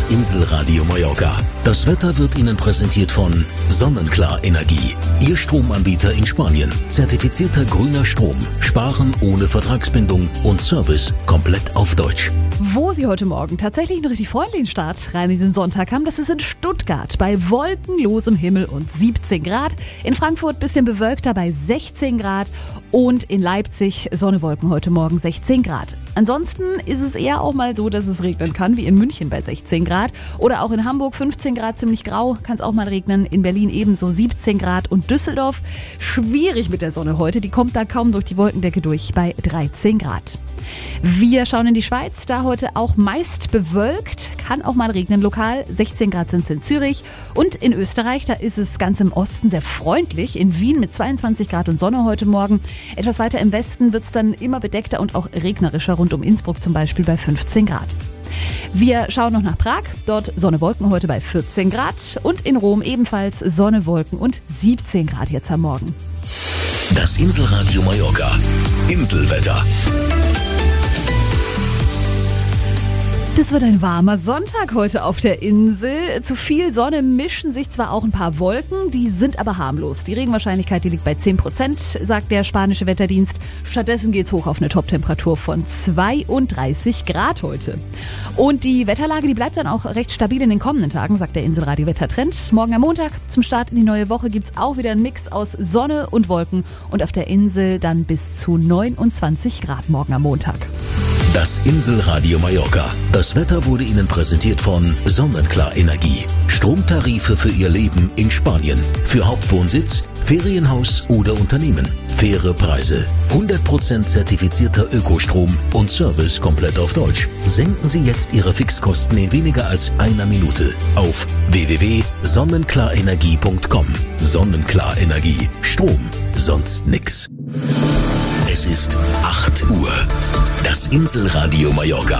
Inselradio Mallorca. Das Wetter wird Ihnen präsentiert von Sonnenklar Energie. Ihr Stromanbieter in Spanien. Zertifizierter grüner Strom. Sparen ohne Vertragsbindung und Service komplett auf Deutsch. Wo Sie heute Morgen tatsächlich einen richtig freundlichen Start rein in den Sonntag haben, das ist in Stuttgart bei wolkenlosem Himmel und 17 Grad. In Frankfurt bisschen bewölkter bei 16 Grad und in Leipzig Sonne, Wolken heute Morgen 16 Grad. Ansonsten ist es eher auch mal so, dass es regnen kann, wie in München bei 16 Grad. Oder auch in Hamburg 15 Grad, ziemlich grau, kann es auch mal regnen. In Berlin ebenso 17 Grad und Düsseldorf schwierig mit der Sonne heute. Die kommt da kaum durch die Wolkendecke durch bei 13 Grad. Wir schauen in die Schweiz, da heute auch meist bewölkt, kann auch mal regnen lokal, 16 Grad sind es in Zürich und in Österreich, da ist es ganz im Osten sehr freundlich, in Wien mit 22 Grad und Sonne heute Morgen. Etwas weiter im Westen wird es dann immer bedeckter und auch regnerischer, rund um Innsbruck zum Beispiel bei 15 Grad. Wir schauen noch nach Prag, dort Sonne, Wolken heute bei 14 Grad und in Rom ebenfalls Sonne, Wolken und 17 Grad jetzt am Morgen. Das Inselradio Mallorca. Inselwetter. Das wird ein warmer Sonntag heute auf der Insel. Zu viel Sonne mischen sich zwar auch ein paar Wolken, die sind aber harmlos. Die Regenwahrscheinlichkeit, die liegt bei 10%, sagt der spanische Wetterdienst. Stattdessen geht's hoch auf eine Toptemperatur von 32 Grad heute. Und die Wetterlage, die bleibt dann auch recht stabil in den kommenden Tagen, sagt der Inselradio Wettertrend. Morgen am Montag zum Start in die neue Woche gibt's auch wieder einen Mix aus Sonne und Wolken und auf der Insel dann bis zu 29 Grad morgen am Montag. Das Inselradio Mallorca. Das Wetter wurde Ihnen präsentiert von Sonnenklar Energie. Stromtarife für Ihr Leben in Spanien. Für Hauptwohnsitz, Ferienhaus oder Unternehmen. Faire Preise. 100% zertifizierter Ökostrom und Service komplett auf Deutsch. Senken Sie jetzt Ihre Fixkosten in weniger als einer Minute auf www.sonnenklarenergie.com. Sonnenklar Energie. Strom. Sonst nix. Es ist 8 Uhr. Das Inselradio Mallorca.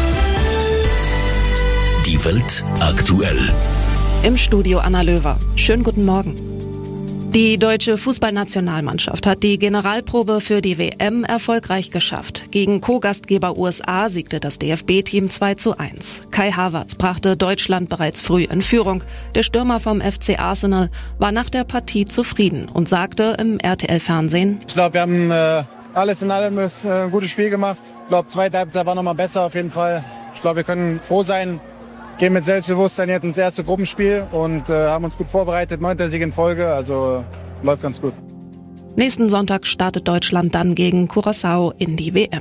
Die Welt aktuell. Im Studio Anna Löwer. Schönen guten Morgen. Die deutsche Fußballnationalmannschaft hat die Generalprobe für die WM erfolgreich geschafft. Gegen Co-Gastgeber USA siegte das DFB-Team 2:1. Kai Havertz brachte Deutschland bereits früh in Führung. Der Stürmer vom FC Arsenal war nach der Partie zufrieden und sagte im RTL-Fernsehen: Ich glaube, wir haben alles in allem ein gutes Spiel gemacht. Ich glaube, zweite Halbzeit war nochmal besser auf jeden Fall. Ich glaube, wir können froh sein, gehen mit Selbstbewusstsein jetzt ins erste Gruppenspiel und haben uns gut vorbereitet. 9. Sieg in Folge, also läuft ganz gut. Nächsten Sonntag startet Deutschland dann gegen Curaçao in die WM.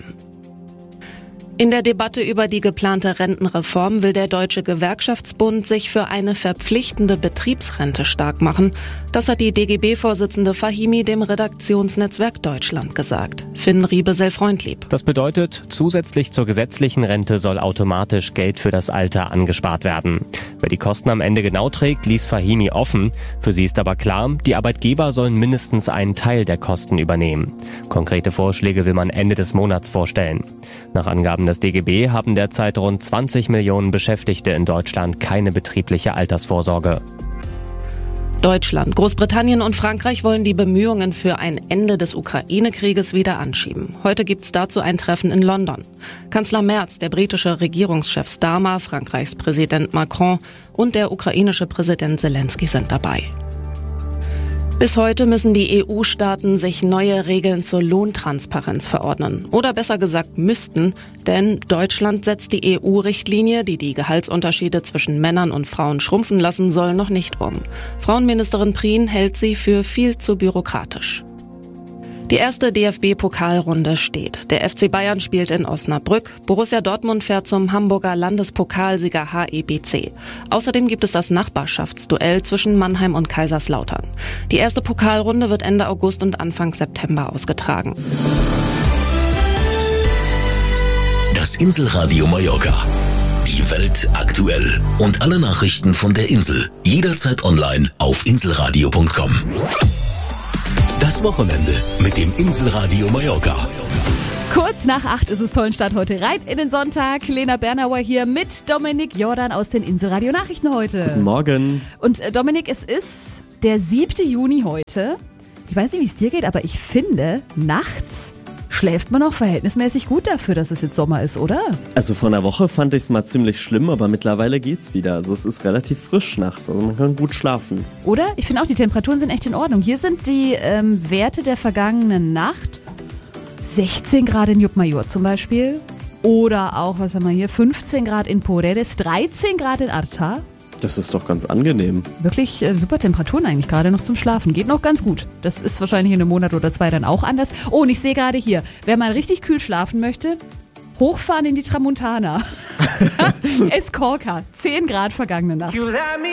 In der Debatte über die geplante Rentenreform will der Deutsche Gewerkschaftsbund sich für eine verpflichtende Betriebsrente stark machen. Das hat die DGB-Vorsitzende Fahimi dem Redaktionsnetzwerk Deutschland gesagt. Finn Riebe-Selfreundlieb. Das bedeutet, zusätzlich zur gesetzlichen Rente soll automatisch Geld für das Alter angespart werden. Wer die Kosten am Ende genau trägt, ließ Fahimi offen. Für sie ist aber klar, die Arbeitgeber sollen mindestens einen Teil der Kosten übernehmen. Konkrete Vorschläge will man Ende des Monats vorstellen. Nach Angaben des DGB haben derzeit rund 20 Millionen Beschäftigte in Deutschland keine betriebliche Altersvorsorge. Deutschland, Großbritannien und Frankreich wollen die Bemühungen für ein Ende des Ukraine-Krieges wieder anschieben. Heute gibt's dazu ein Treffen in London. Kanzler Merz, der britische Regierungschef Starmer, Frankreichs Präsident Macron und der ukrainische Präsident Zelensky sind dabei. Bis heute müssen die EU-Staaten sich neue Regeln zur Lohntransparenz verordnen. Oder besser gesagt müssten, denn Deutschland setzt die EU-Richtlinie, die die Gehaltsunterschiede zwischen Männern und Frauen schrumpfen lassen soll, noch nicht um. Frauenministerin Prien hält sie für viel zu bürokratisch. Die erste DFB-Pokalrunde steht. Der FC Bayern spielt in Osnabrück. Borussia Dortmund fährt zum Hamburger Landespokalsieger HEBC. Außerdem gibt es das Nachbarschaftsduell zwischen Mannheim und Kaiserslautern. Die erste Pokalrunde wird Ende August und Anfang September ausgetragen. Das Inselradio Mallorca. Die Welt aktuell. Und alle Nachrichten von der Insel. Jederzeit online auf inselradio.com. Das Wochenende mit dem Inselradio Mallorca. Kurz nach 8 ist es Tollenstart heute rein in den Sonntag. Lena Bernauer hier mit Dominik Jordan aus den Inselradio Nachrichten heute. Guten Morgen. Und Dominik, es ist der 7. Juni heute. Ich weiß nicht, wie es dir geht, aber ich finde, nachts schläft man auch verhältnismäßig gut dafür, dass es jetzt Sommer ist, oder? Also vor einer Woche fand ich es mal ziemlich schlimm, aber mittlerweile geht's wieder. Also es ist relativ frisch nachts, also man kann gut schlafen. Oder? Ich finde auch, die Temperaturen sind echt in Ordnung. Hier sind die Werte der vergangenen Nacht. 16 Grad in Llucmajor zum Beispiel. Oder auch, was haben wir hier, 15 Grad in Poredes, 13 Grad in Arta. Das ist doch ganz angenehm. Wirklich super Temperaturen eigentlich, gerade noch zum Schlafen. Geht noch ganz gut. Das ist wahrscheinlich in einem Monat oder 2 dann auch anders. Oh, und ich sehe gerade hier, wer mal richtig kühl schlafen möchte, hochfahren in die Tramontana. Escorca, 10 Grad vergangene Nacht.